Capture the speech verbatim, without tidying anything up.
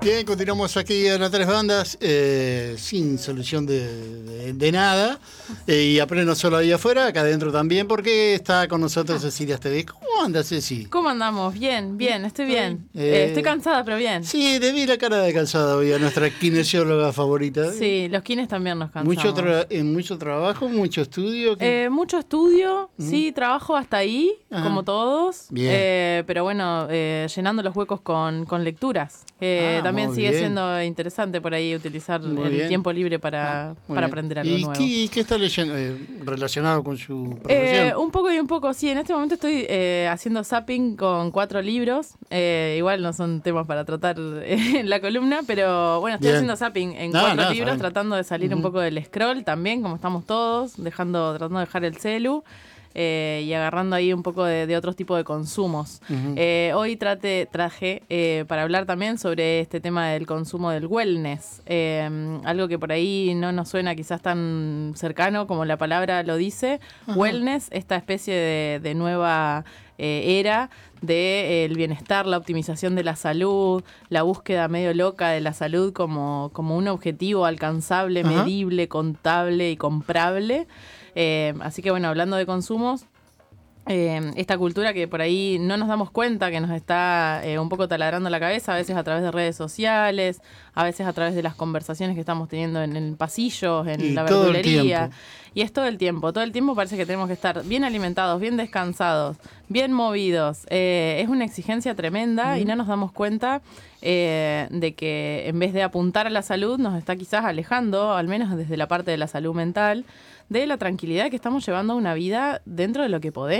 Bien, continuamos aquí en las tres bandas, eh, sin solución de, de, de nada, eh, y a pleno solo ahí afuera, acá adentro también, porque está con nosotros Cecilia Esteves. ¿Cómo andas, Ceci? ¿Cómo andamos? Bien, bien, estoy bien. Eh, Eh, estoy cansada, pero bien. Sí, te vi la cara de cansada hoy a nuestra kinesióloga favorita. Sí, los kines también nos cansamos. Mucho, tra eh, mucho trabajo, mucho estudio. Eh, mucho estudio, ¿Mm? sí, trabajo hasta ahí, Ajá. como todos. Bien. Eh, pero bueno, eh, llenando los huecos con, con lecturas. Eh, ah, también sigue bien. siendo interesante por ahí utilizar muy el bien. tiempo libre para, ah, para aprender algo ¿Y nuevo. ¿Y qué está leyendo eh, relacionado con su profesión? Eh, un poco y un poco, sí. En este momento estoy eh, haciendo zapping con cuatro libros. Eh, igual no son temas para tratar eh, en la columna, pero bueno, estoy bien. haciendo zapping en no, cuatro no, libros, saben. tratando de salir uh-huh. un poco del scroll también, como estamos todos, dejando, tratando de dejar el celu. Eh, y agarrando ahí un poco de, de otros tipos de consumos. Uh-huh. eh, hoy trate, traje eh, para hablar también sobre este tema del consumo del wellness, eh, algo que por ahí no nos suena quizás tan cercano como la palabra lo dice. Uh-huh. Wellness, esta especie de, de nueva eh, era del de, eh, bienestar, la optimización de la salud, la búsqueda medio loca de la salud como, como un objetivo alcanzable, uh-huh. medible, contable y comprable. Eh, así que bueno, hablando de consumos, eh, esta cultura que por ahí no nos damos cuenta que nos está eh, un poco taladrando la cabeza, a veces a través de redes sociales, a veces a través de las conversaciones que estamos teniendo en el pasillo, en y la todo verdulería. El tiempo. Y es todo el tiempo, todo el tiempo parece que tenemos que estar bien alimentados, bien descansados, bien movidos. Eh, es una exigencia tremenda uh-huh. y no nos damos cuenta eh, de que en vez de apuntar a la salud nos está quizás alejando, al menos desde la parte de la salud mental, de la tranquilidad que estamos llevando una vida dentro de lo que podemos.